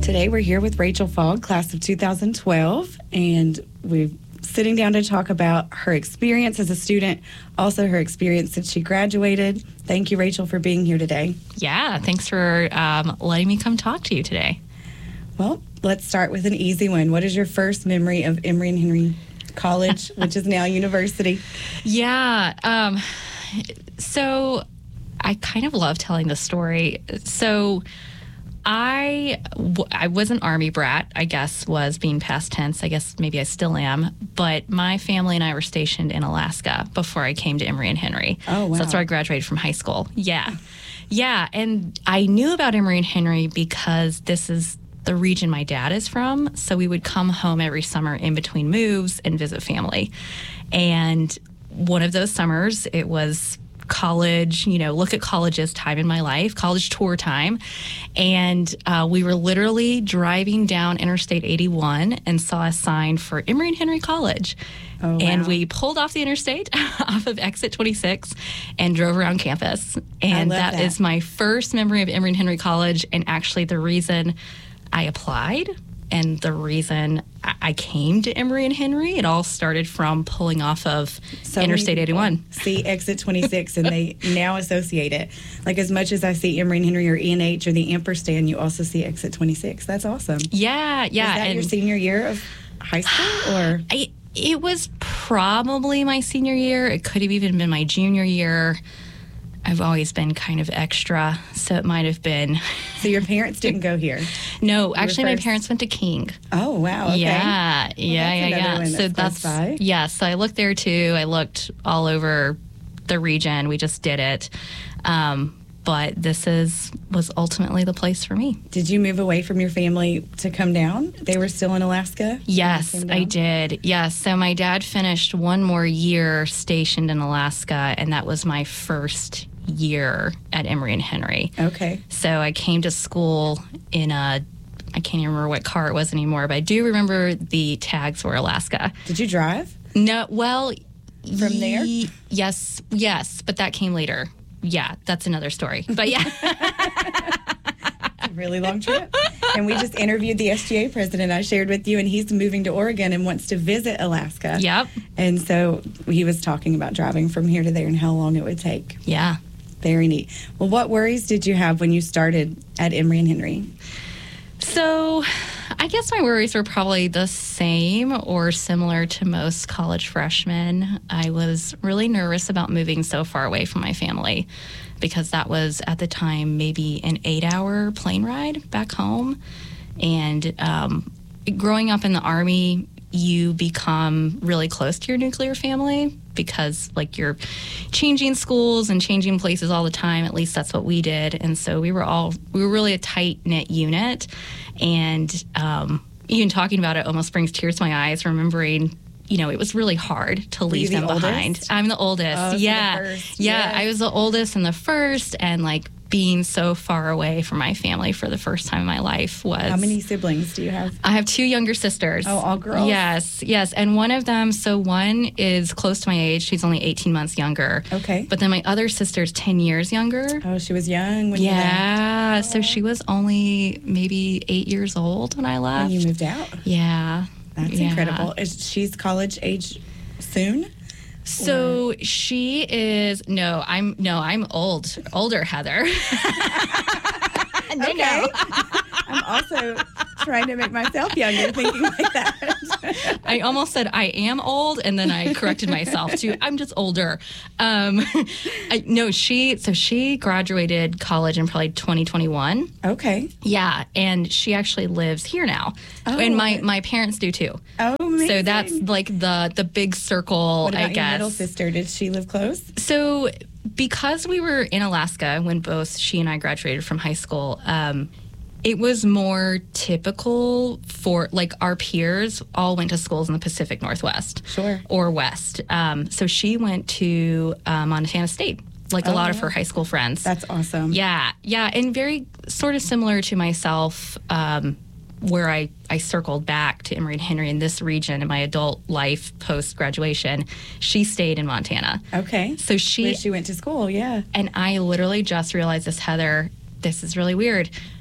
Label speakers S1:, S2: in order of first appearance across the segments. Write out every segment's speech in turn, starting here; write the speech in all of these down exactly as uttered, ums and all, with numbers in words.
S1: Today we're here with Rachel Fogg, class of two thousand twelve, and we're sitting down to talk about her experience as a student, also her experience since she graduated. Thank you, Rachel, for being here today.
S2: Yeah, thanks for um, letting me come talk to you today.
S1: Well, let's start with an easy one. What is your first memory of Emory and Henry College, which is now university?
S2: Yeah, um, so I kind of love telling this story. So I, w- I was an Army brat, I guess was being past tense. I guess maybe I still am. But my family and I were stationed in Alaska before I came to Emory and Henry.
S1: Oh, wow.
S2: So that's where I graduated from high school. Yeah. Yeah. And I knew about Emory and Henry because this is the region my dad is from. So we would come home every summer in between moves and visit family. And one of those summers, it was college, you know, look at college's time in my life, college tour time. And uh, we were literally driving down Interstate eighty-one and saw a sign for Emory and Henry College.
S1: Oh, wow.
S2: And we pulled off the interstate off of exit twenty-six and drove around campus. And
S1: I love
S2: that,
S1: that
S2: is my first memory of Emory and Henry College, and actually the reason I applied and the reason I came to Emory and Henry. It all started from pulling off of
S1: So
S2: Interstate eighty-one.
S1: See exit twenty-six, and they now associate it. Like, as much as I see Emory and Henry or E and H or the ampersand, you also see exit twenty-six. That's awesome.
S2: Yeah, yeah.
S1: Was that
S2: and
S1: your senior year of high school, or?
S2: I, it was probably my senior year. It could have even been my junior year. I've always been kind of extra, so it might have been.
S1: So your parents didn't go here?
S2: No, actually, my
S1: first?
S2: parents went to King.
S1: Oh, wow. Okay.
S2: Yeah, yeah,
S1: that's
S2: yeah,
S1: another
S2: yeah.
S1: one
S2: So
S1: that's
S2: that's
S1: close by.
S2: yeah. So I looked there too. I looked all over the region. We just did it, um, but this is was ultimately the place for me.
S1: Did you move away from your family to come down? They were still in Alaska?
S2: Yes,
S1: Came
S2: I
S1: down?
S2: did. Yes. So my dad finished one more year stationed in Alaska, and that was my first year at Emory and Henry.
S1: Okay.
S2: So I came to school in a, I can't even remember what car it was anymore, but I do remember the tags were Alaska.
S1: Did you drive?
S2: No, well,
S1: From there?
S2: ye- Yes, yes, but that came later. Yeah, that's another story. But yeah.
S1: A really long trip. And we just interviewed the S G A president I shared with you, and he's moving to Oregon and wants to visit Alaska.
S2: Yep.
S1: And so he was talking about driving from here to there and how long it would take.
S2: Yeah.
S1: Very neat. Well, what worries did you have when you started at Emory and Henry?
S2: So I guess my worries were probably the same or similar to most college freshmen. I was really nervous about moving so far away from my family because that was at the time maybe an eight hour plane ride back home. And um, growing up in the Army, you become really close to your nuclear family because, like, you're changing schools and changing places all the time. At least that's what we did. And so we were all, we were really a tight-knit unit. And um, even talking about it almost brings tears to my eyes, remembering, you know, it was really hard to leave
S1: you the
S2: them behind.
S1: oldest?
S2: I'm the oldest.
S1: Oh, so the
S2: yeah.
S1: first.
S2: yeah.
S1: Yeah.
S2: I was the oldest and the first, and, like, being so far away from my family for the first time in my life was...
S1: How many siblings do you have?
S2: I have two younger sisters.
S1: Oh, all girls?
S2: Yes, yes. And one of them, so one is close to my age. She's only eighteen months younger.
S1: Okay.
S2: But then my other sister's ten years younger.
S1: Oh, she was young when you left.
S2: Yeah. So she was only maybe eight years old when I left.
S1: When you moved out.
S2: Yeah.
S1: That's
S2: Yeah.
S1: incredible. Is she's college age soon?
S2: So she is, no, I'm, no, I'm old, older Heather. No,
S1: Okay.
S2: no.
S1: I'm also trying to make myself younger, thinking like that.
S2: I almost said I am old, and then I corrected myself to I'm just older. Um, I, no, she so she graduated college in probably twenty twenty-one.
S1: Okay.
S2: Yeah, and she actually lives here now,
S1: Oh,
S2: and my
S1: okay.
S2: my parents do too.
S1: Oh, amazing.
S2: So that's like the the big circle,
S1: What about
S2: I
S1: your
S2: guess.
S1: middle sister? Did she live close?
S2: So because we were in Alaska when both she and I graduated from high school, um, it was more typical for, like, our peers all went to schools in the Pacific Northwest.
S1: Sure.
S2: Or West. Um, so she went to uh, Montana State, like a
S1: Oh,
S2: lot of
S1: yeah.
S2: her high school friends.
S1: That's awesome.
S2: Yeah, yeah, and very sort of similar to myself, um, where I, I circled back to Emory and Henry in this region in my adult life post-graduation. She stayed in Montana.
S1: Okay.
S2: So she,
S1: Where she went to school, yeah.
S2: and I literally just realized this, Heather, this is really weird.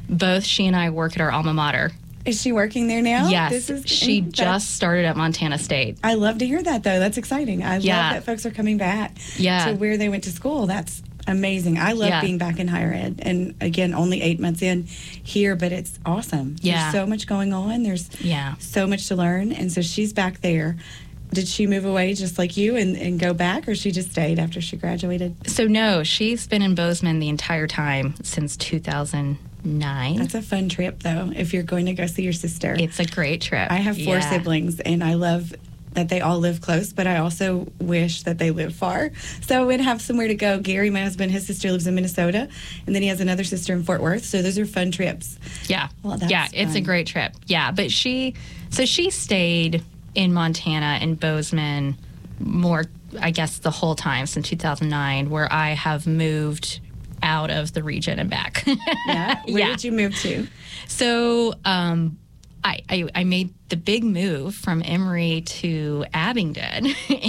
S2: both she and I work at our alma mater.
S1: Is she working there now?
S2: Yes,
S1: This is,
S2: she
S1: that's-
S2: just started at Montana State.
S1: I love to hear that, though. That's exciting. I
S2: Yeah.
S1: love that folks are coming back
S2: Yeah.
S1: to where they went to school. That's amazing. I love
S2: Yeah.
S1: being back in higher ed. And again, only eight months in here, but it's awesome.
S2: Yeah.
S1: There's so much going on. There's
S2: Yeah.
S1: so much to learn. And so she's back there. Did she move away just like you and, and go back, or she just stayed after she graduated?
S2: So no, she's been in Bozeman the entire time since two thousand nine.
S1: That's a fun trip, though, if you're going to go see your sister.
S2: It's a great trip.
S1: I have four
S2: Yeah.
S1: siblings, and I love that they all live close, but I also wish that they live far. So we'd have somewhere to go. Gary, my husband, his sister lives in Minnesota, and then he has another sister in Fort Worth. So those are fun trips.
S2: Yeah.
S1: Well, that's
S2: yeah, it's a
S1: fun.
S2: great trip. Yeah, but she, so she stayed in Montana and Bozeman more, I guess, the whole time since two thousand nine, where I have moved out of the region and back.
S1: Yeah. Where
S2: Yeah.
S1: did you move to?
S2: So um, I, I I made the big move from Emory to Abingdon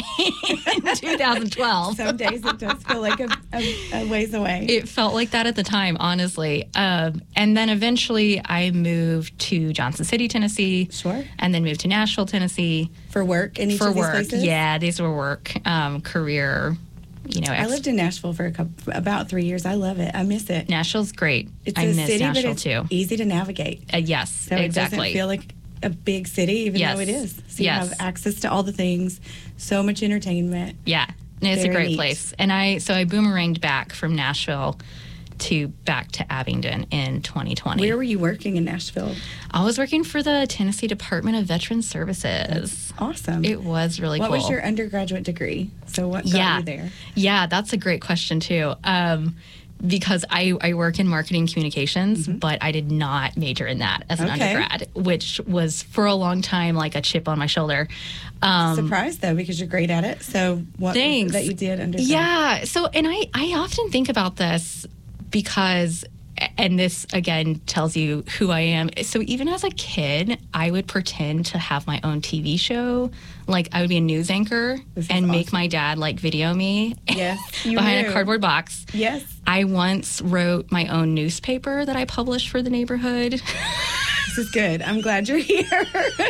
S2: in two thousand twelve.
S1: Some days it does feel like a, a, a ways away.
S2: It felt like that at the time, honestly. Um, and then eventually I moved to Johnson City, Tennessee.
S1: Sure.
S2: And then moved to Nashville, Tennessee
S1: For work in each
S2: for
S1: of these
S2: work.
S1: places?
S2: Yeah, these were work, um, career, you know.
S1: I
S2: ex-
S1: lived in Nashville for a couple, about three years. I love it. I miss it.
S2: Nashville's great.
S1: It's
S2: I
S1: a
S2: miss
S1: city,
S2: Nashville
S1: but it's
S2: too.
S1: easy to navigate.
S2: Uh, yes,
S1: So
S2: exactly.
S1: it doesn't feel like a big city, even
S2: Yes.
S1: though it is. So you
S2: Yes.
S1: have access to all the things, so much entertainment.
S2: Yeah, and it's a
S1: Very
S2: great
S1: neat.
S2: place. And I so I boomeranged back from Nashville to back to Abingdon in twenty twenty.
S1: Where were you working in Nashville?
S2: I was working for the Tennessee Department of Veteran Services.
S1: Awesome.
S2: It was really
S1: what
S2: cool.
S1: was your undergraduate degree? So what got
S2: yeah.
S1: you there?
S2: Yeah, that's a great question too. Um, because I, I work in marketing communications, but I did not major in that as an
S1: Mm-hmm. Okay.
S2: undergrad, which was for a long time like a chip on my shoulder. Um,
S1: Surprised though, because you're great at it. So what was it
S2: Thanks.
S1: that you did undergrad?
S2: Yeah. So, and I, I often think about this because, and this again tells you who I am. So, even as a kid, I would pretend to have my own T V show. Like, I would be a news anchor
S1: This is
S2: and make
S1: awesome.
S2: my dad like video me
S1: Yes, you
S2: behind
S1: knew.
S2: a cardboard box.
S1: Yes.
S2: I once wrote my own newspaper that I published for the neighborhood.
S1: This is good. I'm glad you're here.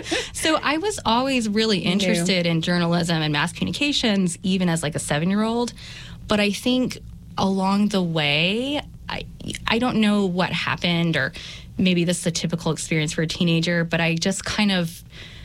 S2: So I was always really
S1: knew.
S2: interested in journalism and mass communications, even as like a seven-year-old. But I think along the way, I I don't know what happened, or maybe this is a typical experience for a teenager, but I just kind of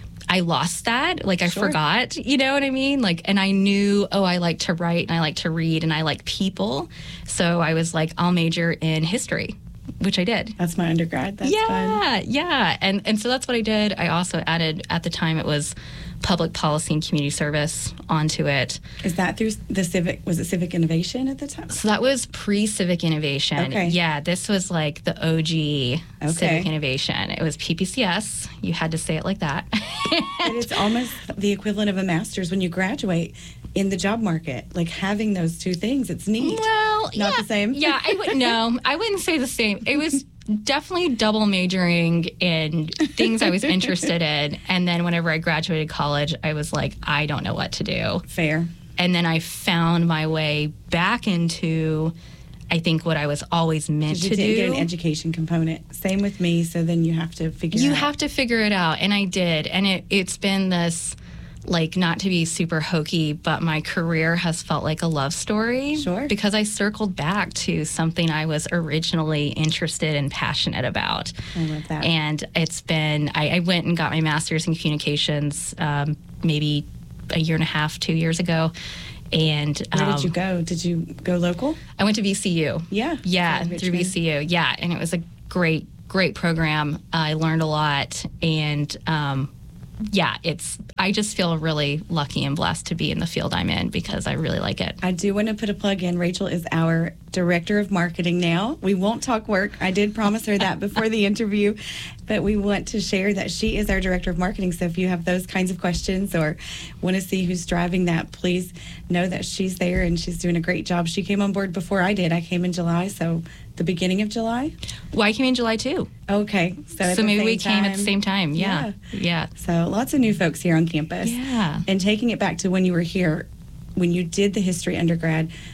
S2: I lost that. Like I
S1: Sure.
S2: forgot, you know what I mean? Like, and I knew, oh, I like to write and I like to read and I like people. So I was like, I'll major in history, which I did.
S1: That's my undergrad. That's
S2: yeah,
S1: fun.
S2: yeah. And and so that's what I did. I also added, at the time it was public policy and community service onto it.
S1: Is that through the civic? Was it civic innovation at the time?
S2: So that was pre-civic innovation.
S1: Okay.
S2: Yeah, this was like the O G
S1: Okay.
S2: civic innovation. It was P P C S. You had to say it like that.
S1: But it's almost the equivalent of a master's when you graduate in the job market. Like having those two things, it's neat.
S2: Well,
S1: Not
S2: yeah,
S1: the same?
S2: Yeah, I would no, I wouldn't say the same. It was definitely double majoring in things I was interested in, and then whenever I graduated college, I was like, I don't know what to do.
S1: Fair.
S2: And then I found my way back into, I think, what I was always meant
S1: Because you
S2: to
S1: didn't
S2: do.
S1: get an education component. Same with me. So then you have to figure
S2: You
S1: out.
S2: have to figure it out, and I did. And it, it's been this, like, not to be super hokey, but my career has felt like a love story.
S1: Sure.
S2: Because I circled back to something I was originally interested and passionate about.
S1: I love that.
S2: And it's been, I, I went and got my master's in communications um, maybe a year and a half, two years ago. And
S1: Where
S2: um,
S1: did you go? Did you go local?
S2: I went to V C U.
S1: Yeah.
S2: Yeah,
S1: So
S2: through
S1: Richmond.
S2: V C U. Yeah, and it was a great, great program. I learned a lot, and um, yeah, it's. I just feel really lucky and blessed to be in the field I'm in because I really like it.
S1: I do want to put a plug in. Rachel is our director of marketing now. We won't talk work. I did promise her that before the interview, but we want to share that she is our director of marketing. So if you have those kinds of questions or want to see who's driving that, please know that she's there and she's doing a great job. She came on board before I did. I came in July, so the beginning of July.
S2: Well, I came in July too,
S1: Okay, so at
S2: so
S1: the
S2: maybe
S1: same
S2: we came at the
S1: time.
S2: same time. Yeah, yeah,
S1: So lots of new folks here on campus.
S2: yeah.
S1: And taking it back to when you were here, when you did the history undergrad,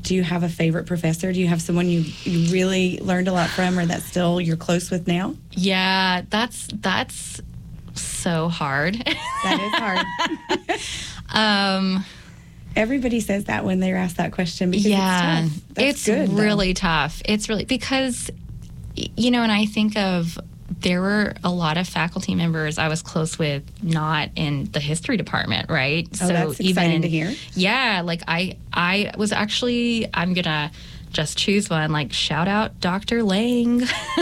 S1: do you have a favorite professor? Do you have someone you, you really learned a lot from, or that still you're close with now?
S2: Yeah, that's that's so hard.
S1: That is hard.
S2: um,
S1: Everybody says that when they're asked that question because
S2: yeah,
S1: it's tough. That's
S2: it's
S1: good,
S2: really tough. It's really because, you know, and I think of there were a lot of faculty members I was close with not in the history department, right?
S1: Oh, so that's exciting even, to hear.
S2: Yeah, like I, I was actually, I'm going to just choose one, like shout out Doctor Lang.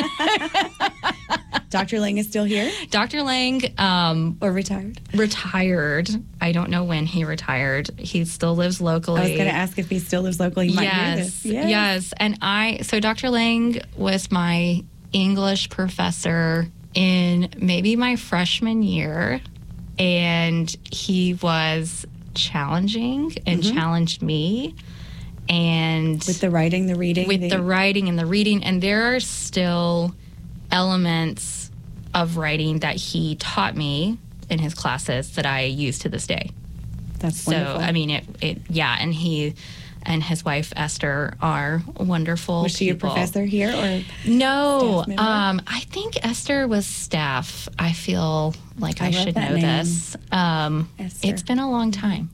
S1: Doctor Lang is still here?
S2: Doctor Lang. Um,
S1: or retired?
S2: Retired. I don't know when he retired. He still lives locally.
S1: I was going to ask if he still lives locally. You might
S2: yes,
S1: hear this. Yes.
S2: Yes. And I, so Doctor Lang was my English professor in maybe my freshman year, and he was challenging and mm-hmm. challenged me. And
S1: with the writing, the reading,
S2: with
S1: the...
S2: the writing and the reading, and there are still elements of writing that he taught me in his classes that I use to this day.
S1: That's
S2: so
S1: wonderful.
S2: I mean it, it yeah, and he and his wife Esther are wonderful.
S1: Was she
S2: people.
S1: a professor here or
S2: no? Um, I think Esther was staff. I feel like I, I should know name. this. Um, it's been a long time,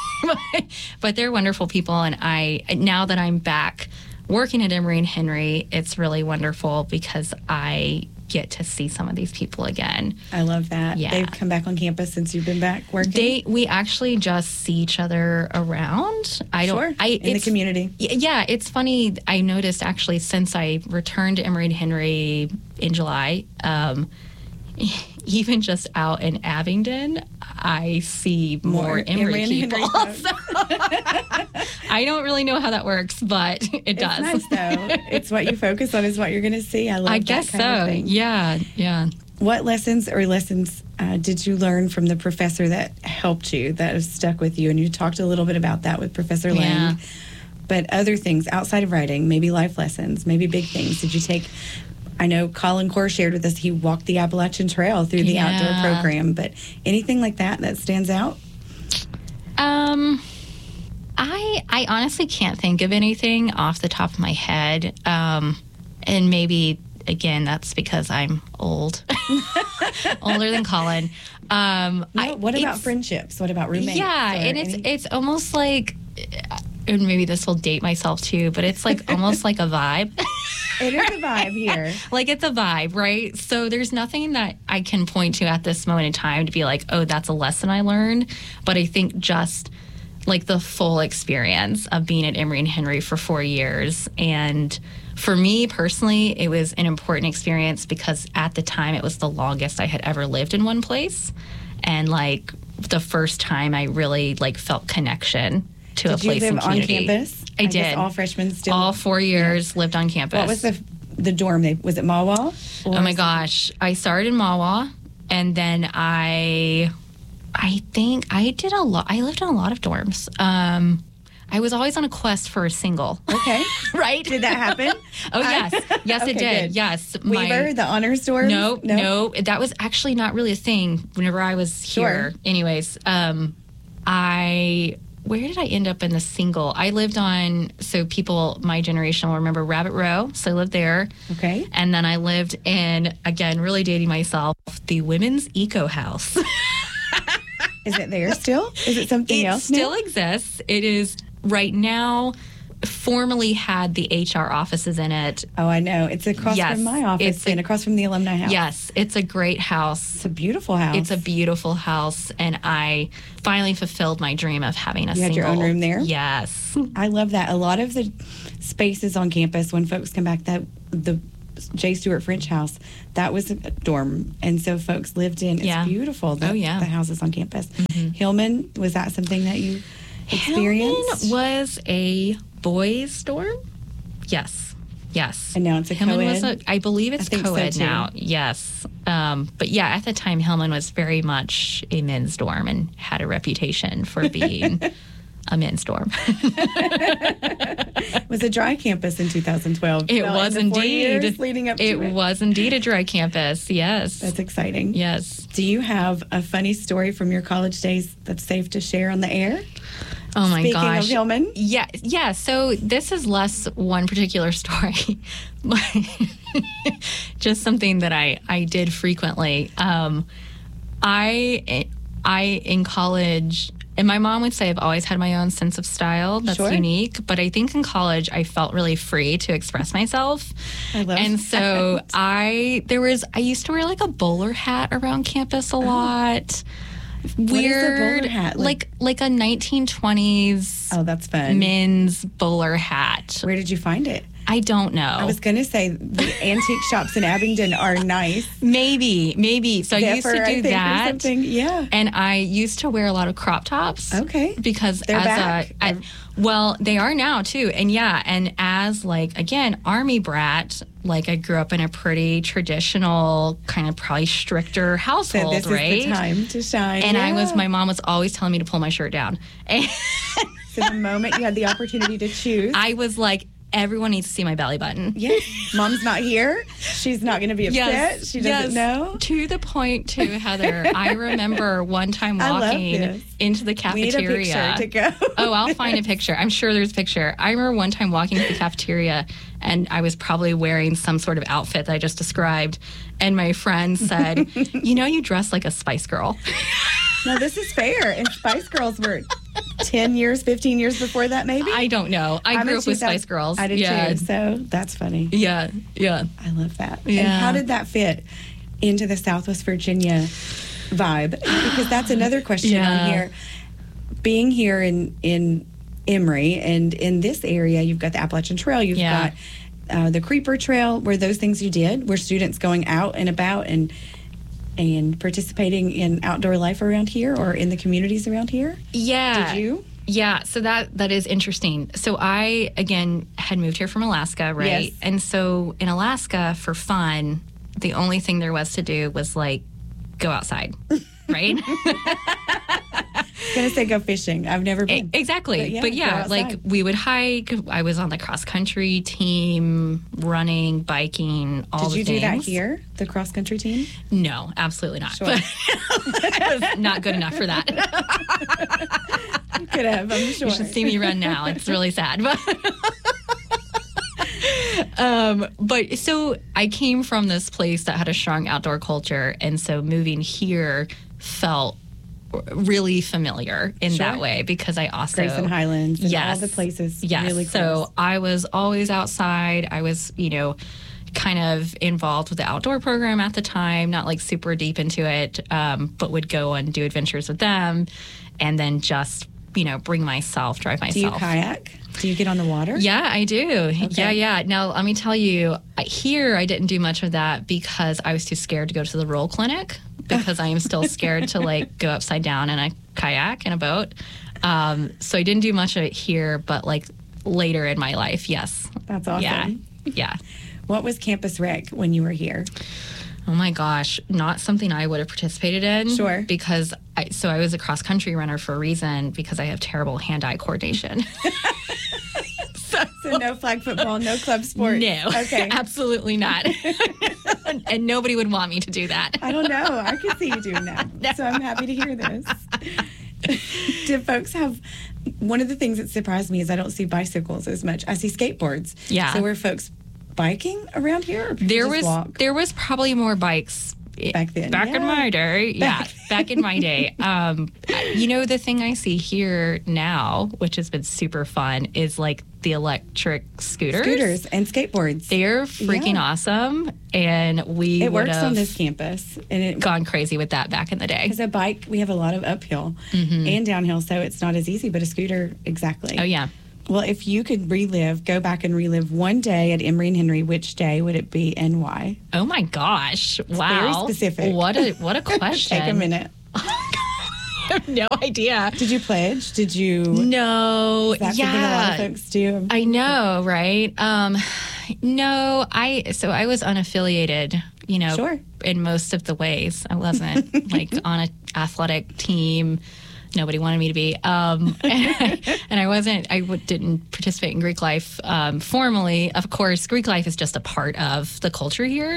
S2: but they're wonderful people, and I now that I'm back working at Emory and Henry, it's really wonderful because I get to see some of these people again.
S1: I love that.
S2: Yeah.
S1: They've come back on campus since you've been back working?
S2: They, we actually just see each other around. I don't,
S1: sure.
S2: I,
S1: in the community.
S2: Yeah, it's funny. I noticed actually since I returned to Emory and Henry in July, um, even just out in Abingdon, I see more, more Emory, Emory people. So, I don't really know how that works, but it does.
S1: It's nice, though. It's what you focus on is what you're going to see. I love
S2: I
S1: that
S2: guess
S1: kind
S2: so.
S1: of thing.
S2: Yeah, yeah.
S1: What lessons or lessons uh, did you learn from the professor that helped you, that has stuck with you? And you talked a little bit about that with Professor Lang.
S2: Yeah.
S1: But other things outside of writing, maybe life lessons, maybe big things. Did you take... I know Colin Core shared with us he walked the Appalachian Trail through the
S2: yeah.
S1: outdoor program, but anything like that that stands out?
S2: Um, I I honestly can't think of anything off the top of my head. Um, and maybe, again, that's because I'm old, older than Colin. Um,
S1: no,
S2: I,
S1: what about friendships? What about roommates?
S2: Yeah, and it's any? it's almost like... and maybe this will date myself too, but it's like almost like a vibe.
S1: It is a vibe here.
S2: Like it's a vibe, right? So there's nothing that I can point to at this moment in time to be like, oh, that's a lesson I learned. But I think just like the full experience of being at Emory and Henry for four years. And for me personally, it was an important experience because at the time it was the longest I had ever lived in one place. And like the first time I really like felt connection to
S1: did
S2: a place
S1: you live
S2: and community.
S1: On campus?
S2: I,
S1: I
S2: did.
S1: Guess all freshmen still.
S2: All four years
S1: yeah.
S2: lived on campus.
S1: What was the the dorm? They was it Mawa?
S2: Oh my gosh! I started in Mawa, and then I, I think I did a lot. I lived in a lot of dorms. Um, I was always on a quest for a single.
S1: Okay,
S2: right?
S1: Did that happen?
S2: Oh yes, yes
S1: okay,
S2: it did.
S1: Good.
S2: Yes,
S1: Weaver,
S2: my,
S1: the honors dorm.
S2: No, no, no, that was actually not really a thing. Whenever I was here,
S1: sure.
S2: anyways, um, I. Where did I end up in the single? I lived on, so people, my generation will remember Rabbit Row. So I lived there.
S1: Okay.
S2: And then I lived in, again, really dating myself, the Women's Eco House.
S1: Is it there still? Is it something
S2: it
S1: else?
S2: It still
S1: now?
S2: exists. It is right now. Formerly had the H R offices in it.
S1: Oh, I know. It's across
S2: yes,
S1: from my office
S2: it's a,
S1: and across from the alumni house.
S2: Yes, it's a great house.
S1: It's a beautiful house.
S2: It's a beautiful house, and I finally fulfilled my dream of having a
S1: you
S2: single.
S1: had your own room there?
S2: Yes.
S1: I love that. A lot of the spaces on campus, when folks come back, that the J. Stewart French house, that was a dorm, and so folks lived in. It's
S2: yeah.
S1: beautiful. The,
S2: oh yeah,
S1: the houses on campus.
S2: Mm-hmm.
S1: Hillman, was that something that you experienced?
S2: Hillman was a boys' dorm. Yes, yes.
S1: And now it's a
S2: Hillman
S1: co-ed?
S2: was a, I believe it's
S1: I
S2: co-ed
S1: so too.
S2: now. Yes, um, but yeah, at the time, Hillman was very much a men's dorm and had a reputation for being a men's dorm.
S1: It was a dry campus in two thousand twelve.
S2: It
S1: well,
S2: was
S1: in the four
S2: indeed.
S1: years leading up to
S2: it,
S1: it
S2: was indeed a dry campus. Yes,
S1: that's exciting.
S2: Yes.
S1: Do you have a funny story from your college days that's safe to share on the air?
S2: Oh my
S1: Speaking
S2: gosh.
S1: of Hillman.
S2: Yeah, yeah. So this is less one particular story, but just something that I, I did frequently. Um, I I in college, and my mom would say I've always had my own sense of style that's
S1: Sure.
S2: unique, but I think in college I felt really free to express myself.
S1: I love
S2: and so
S1: that.
S2: I there was I used to wear like a bowler hat around campus a lot. Weird,
S1: What is a bowler hat?
S2: like like a nineteen twenties
S1: Oh, that's fun.
S2: men's bowler hat.
S1: Where did you find it?
S2: I don't know.
S1: I was going to say the antique shops in Abingdon are nice.
S2: maybe, maybe. So I used
S1: Zephyr,
S2: to
S1: I
S2: do
S1: think, or
S2: that.
S1: something. Yeah.
S2: And I used to wear a lot of crop tops.
S1: Okay.
S2: Because
S1: They're
S2: as
S1: back.
S2: a, I, well, they are now too. And yeah, and as like, again, Army brat, like I grew up in a pretty traditional, kind of probably stricter
S1: So
S2: household,
S1: this
S2: right?
S1: is the time to shine.
S2: And I was,
S1: Yeah.
S2: my mom was always telling me to pull my shirt down. And
S1: So the moment you had the opportunity to choose.
S2: I was like, everyone needs to see my belly button.
S1: Yes, mom's not here. She's not going to be upset. She doesn't
S2: yes.
S1: know.
S2: To the point, too, Heather. I remember one time
S1: I love
S2: walking
S1: this.
S2: into the
S1: We need a
S2: cafeteria.
S1: picture to go.
S2: Oh, I'll find a picture. I'm sure there's a picture. I remember one time walking to the cafeteria, and I was probably wearing some sort of outfit that I just described. And my friend said, "You know, you dress like a Spice Girl."
S1: No, this is fair. And Spice Girls were ten years, fifteen years before that, maybe?
S2: I don't know. I
S1: I'm
S2: grew
S1: a
S2: up with
S1: two thousand
S2: Spice Girls.
S1: I did
S2: yeah.
S1: too. So that's funny.
S2: Yeah, yeah.
S1: I love that.
S2: Yeah.
S1: And how did that fit into the Southwest Virginia vibe? Because that's another question
S2: Yeah.
S1: on here. Being here in, in Emory and in this area, you've got the Appalachian Trail, you've
S2: Yeah.
S1: got uh, the Creeper Trail. Were those things you did? Were students going out and about and and participating in outdoor life around here or in the communities around here?
S2: Yeah.
S1: Did you?
S2: Yeah, so that that is interesting. So I again had moved here from Alaska, right?
S1: Yes.
S2: And so in Alaska for fun, the only thing there was to do was like go outside, right?
S1: I was going to say go fishing. I've never been.
S2: Exactly.
S1: But yeah,
S2: But
S1: go
S2: yeah,
S1: outside.
S2: like we would hike. I was on the cross country team, running, biking, all
S1: Did
S2: the
S1: you
S2: things.
S1: do that here, the cross country team?
S2: No, absolutely not.
S1: Sure.
S2: But I was not good enough for that.
S1: You could have, I'm sure.
S2: You should see me run now. It's really sad. But um, but so I came from this place that had a strong outdoor culture, and so moving here felt really familiar in
S1: Sure.
S2: that way because I also
S1: Grayson Highlands and
S2: yes,
S1: all the places.
S2: Yes.
S1: Really
S2: So
S1: close.
S2: I was always outside. I was, you know, kind of involved with the outdoor program at the time, not like super deep into it, um, but would go and do adventures with them and then just, you know, bring myself, drive
S1: Do you
S2: myself.
S1: kayak? Do you get on the water?
S2: Yeah, I do. Yeah, yeah. Now, let me tell you, I- here I didn't do much of that because I was too scared to go to the roll clinic because I am still scared to like go upside down in a kayak in a boat. Um, so I didn't do much of it here, but like later in my life, yes.
S1: That's awesome.
S2: Yeah, yeah.
S1: What was Campus Rec when you were here?
S2: Oh my gosh, not something I would have participated in.
S1: Sure.
S2: Because I, so I was a cross country runner for a reason because I have terrible hand-eye coordination. so,
S1: So no flag football, no club sport.
S2: no,
S1: Okay.
S2: absolutely not. And nobody would want me to do that.
S1: I don't know. I can see you doing that. So I'm happy to hear this. Do folks have one of the things that surprised me is I don't see bicycles as much. I see skateboards.
S2: Yeah.
S1: So were folks biking around here? Or people
S2: There
S1: just
S2: was
S1: walk?
S2: there was probably more bikes
S1: Back then,
S2: Back in
S1: yeah.
S2: my day, yeah.
S1: Back-
S2: Back in my day, um, you know, the thing I see here now, which has been super fun, is like the electric scooters.
S1: Scooters and skateboards.
S2: They're freaking
S1: Yeah.
S2: awesome, and we
S1: it
S2: would
S1: works on
S2: have
S1: this campus. And it
S2: gone crazy with that back in the day.
S1: Because a bike, we have a lot of uphill and downhill, so it's not as easy, but a scooter, exactly.
S2: Mm-hmm. Oh yeah.
S1: Well, if you could relive, go back and relive one day at Emory and Henry, which day would it be and why?
S2: Oh my gosh! Wow.
S1: very specific.
S2: What a what a question.
S1: Take a minute.
S2: I have no idea.
S1: Did you pledge? Did you?
S2: No.
S1: Is that
S2: yeah.
S1: something a lot of folks do?
S2: I know, right? Um, no, I so I was unaffiliated, you know,
S1: Sure.
S2: in most of the ways. I wasn't like on an athletic team. Nobody wanted me to be, um, and I wasn't. I w- didn't participate in Greek life um, formally. Of course, Greek life is just a part of the culture here,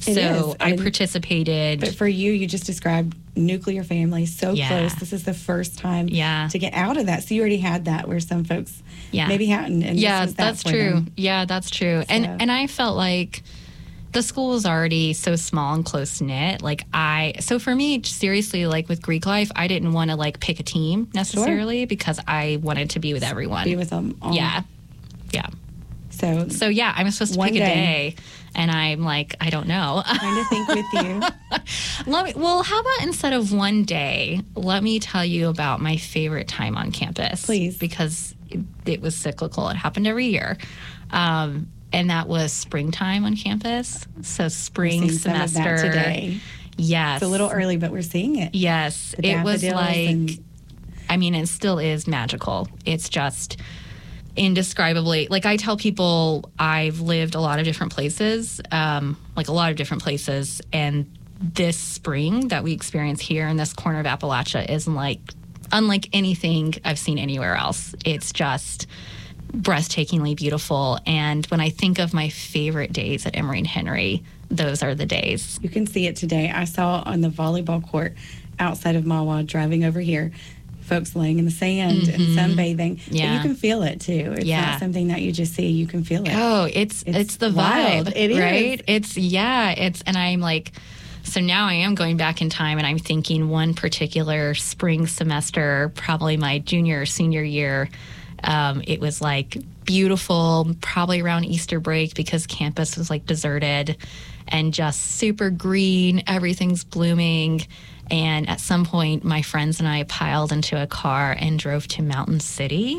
S1: It
S2: So
S1: is,
S2: I
S1: and-
S2: participated.
S1: But for you, you just described nuclear family, so
S2: Yeah.
S1: close. This is the first time
S2: Yeah.
S1: to get out of that. So you already had that where some folks
S2: Yeah.
S1: maybe hadn't. And
S2: Yeah,
S1: this was that
S2: that's
S1: for
S2: true.
S1: them.
S2: Yeah, that's true.
S1: So-
S2: And and I felt like the school was already so small and close knit. Like I, so for me, seriously, like with Greek life, I didn't want to like pick a team necessarily because I wanted to be with everyone.
S1: Be with them all.
S2: Yeah, yeah.
S1: So,
S2: So yeah, I'm supposed to
S1: One
S2: pick a
S1: day.
S2: day, and I'm like, I don't know.
S1: trying to think with you.
S2: Let me, well, how about instead of one day, let me tell you about my favorite time on campus.
S1: Please.
S2: Because it, it was cyclical. It happened every year. Um, and that was springtime on campus. So spring
S1: Seeing some of
S2: semester.
S1: that today.
S2: Yes.
S1: It's a little early, but we're seeing it.
S2: Yes.
S1: The
S2: It was
S1: daffodils
S2: like,
S1: and-
S2: I mean, it still is magical. It's just indescribably, like I tell people, I've lived a lot of different places, um, like a lot of different places, and this spring that we experience here in this corner of Appalachia is like unlike anything I've seen anywhere else. It's just breathtakingly beautiful. And when I think of my favorite days at Emory and Henry, those are the days.
S1: You can see it today. I saw on the volleyball court outside of Mawa driving over here, folks laying in the sand and sunbathing. But
S2: Yeah.
S1: you can feel it too. It's
S2: Yeah.
S1: not something that you just see. You can feel it.
S2: Oh, it's it's,
S1: It's
S2: the
S1: wild.
S2: vibe,
S1: It is.
S2: right? It's yeah, it's and I'm like, so now I am going back in time, and I'm thinking one particular spring semester, probably my junior or senior year. Um, it was like beautiful, probably around Easter break because campus was like deserted and just super green. Everything's blooming. And at some point, my friends and I piled into a car and drove to Mountain City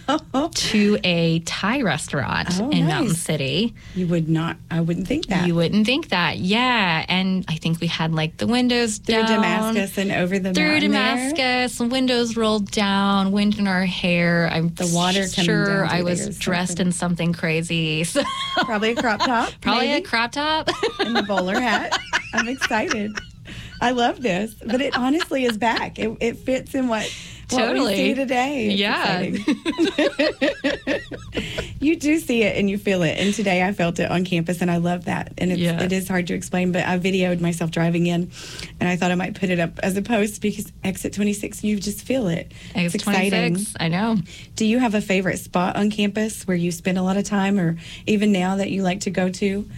S2: to a Thai restaurant
S1: Oh,
S2: in
S1: nice.
S2: Mountain City.
S1: You would not, I wouldn't think that.
S2: You wouldn't think that. Yeah. And I think we had like the windows
S1: Through
S2: down.
S1: Damascus and over the
S2: Through
S1: mountain there.
S2: Damascus, windows rolled down, wind in our hair. I'm
S1: The water coming
S2: sure
S1: down
S2: I
S1: through
S2: was
S1: there is
S2: dressed
S1: something.
S2: in something crazy. So
S1: Probably a crop top.
S2: probably
S1: maybe,
S2: a crop top.
S1: and the bowler hat. I'm excited. I love this, but it honestly is back. It, it fits in what, what
S2: Totally.
S1: we see today. It's
S2: Yeah.
S1: exciting. You do see it and you feel it. And today I felt it on campus, and I love that. And it's,
S2: Yeah.
S1: it is hard to explain, but I videoed myself driving in, and I thought I might put it up as a post because exit twenty-six, you just feel it. It's
S2: Exit
S1: exciting.
S2: twenty-six. I know.
S1: Do you have a favorite spot on campus where you spend a lot of time, or even now that you like to go to?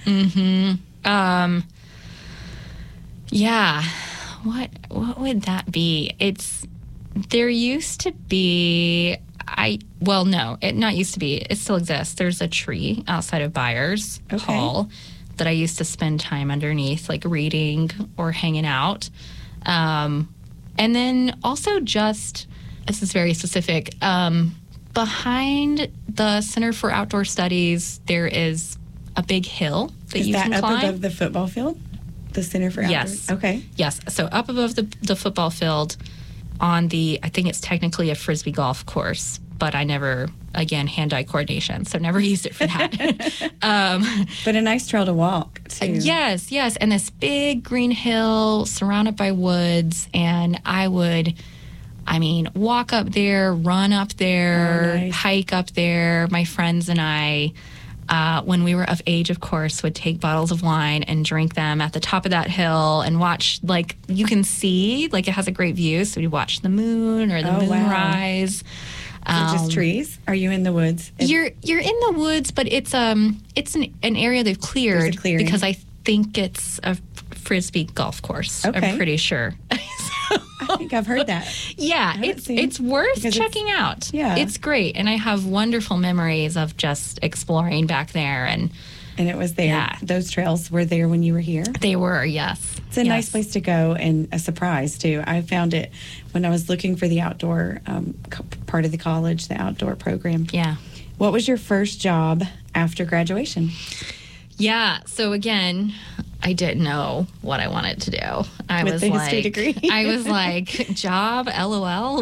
S2: Um, yeah. What what would that be? It's there used to be I well no, it not used to be. It still exists. There's a tree outside of Byers
S1: Okay.
S2: Hall that I used to spend time underneath, like reading or hanging out. Um, and then also just this is very specific. Um, behind the Center for Outdoor Studies, there is a big hill that
S1: Is
S2: you
S1: that
S2: can
S1: up
S2: climb.
S1: above the football field? The Center for Outdoor?
S2: Yes.
S1: Okay.
S2: Yes. So up above the, the football field on the, I think it's technically a Frisbee golf course, but I never, again, hand-eye coordination, so never used it for that. um,
S1: But a nice trail to walk, too.
S2: yes, yes. And this big green hill surrounded by woods. And I would, I mean, walk up there, run up there,
S1: Oh, nice.
S2: hike up there. My friends and I, uh, when we were of age, of course, would take bottles of wine and drink them at the top of that hill and watch, like, you can see, like, it has a great view. So we'd watch the moon or the
S1: Oh, wow.
S2: moonrise.
S1: Is it just trees? Are you in the woods? It-
S2: You're you're in the woods, but it's um it's an, an area they've cleared
S1: There's a clearing.
S2: because I think it's a Frisbee golf course.
S1: Okay.
S2: I'm pretty sure.
S1: I think I've heard that.
S2: Yeah,
S1: haven't
S2: it's
S1: seen-
S2: it's worth
S1: because it's-
S2: checking out.
S1: Yeah.
S2: It's great, and I have wonderful memories of just exploring back there, and
S1: And it was there.
S2: Yeah.
S1: Those trails were there when you were here.
S2: they were yes.
S1: It's a nice place to go and a surprise, too. I found it when I was looking for the outdoor um, co- part of the college, the outdoor program.
S2: Yeah.
S1: What was your first job after graduation?
S2: Yeah. So again, I didn't know what I wanted to do. I
S1: With
S2: was
S1: the
S2: like,
S1: history degree.
S2: I was like, job, LOL.